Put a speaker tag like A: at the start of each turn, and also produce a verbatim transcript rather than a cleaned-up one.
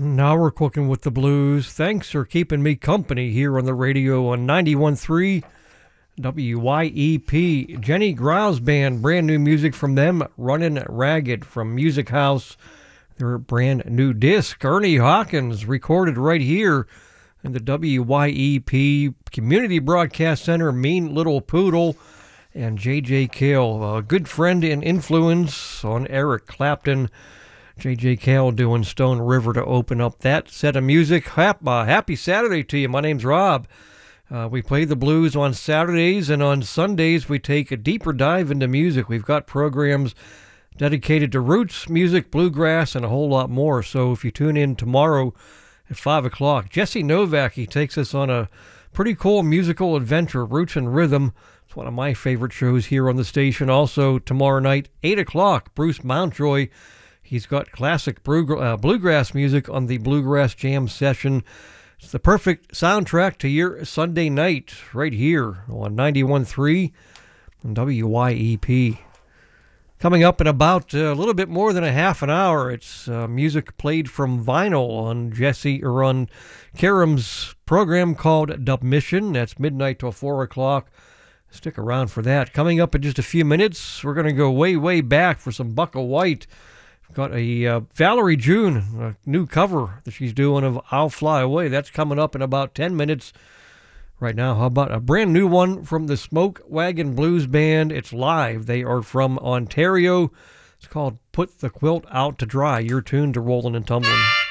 A: Now we're cooking with the blues. Thanks for keeping me company here on the radio on ninety-one point three W Y E P. Jenny Grouse Band, brand new music from them. Runnin' Ragged from Music House, their brand new disc. Ernie Hawkins, recorded right here in the W Y E P Community Broadcast Center. Mean Little Poodle. And J J Cale, a good friend and influence on Eric Clapton. J J Cale doing Stone River to open up that set of music. Hap, uh, happy Saturday to you. My name's Rob. Uh, we play the blues on Saturdays, and on Sundays we take a deeper dive into music. We've got programs dedicated to roots, music, bluegrass, and a whole lot more. So if you tune in tomorrow at five o'clock, Jesse Novak, he takes us on a pretty cool musical adventure, Roots and Rhythm. It's one of my favorite shows here on the station. Also tomorrow night, eight o'clock, Bruce Mountjoy. He's got classic uh, bluegrass music on the Bluegrass Jam session. It's the perfect soundtrack to your Sunday night right here on ninety-one point three W Y E P. Coming up in about a little bit more than a half an hour, it's uh, music played from vinyl on Jesse or on Karam's program called Dub Mission. That's midnight till four o'clock. Stick around for that. Coming up in just a few minutes, we're going to go way, way back for some Bucka White. Got a uh, Valerie June, a new cover that she's doing of I'll Fly Away. That's coming up in about ten minutes. Right now, how about a brand new one from the Smoke Wagon Blues Band? It's live. They are from Ontario. It's called Put the Quilt Out to Dry. You're tuned to Rollin' and Tumblin'.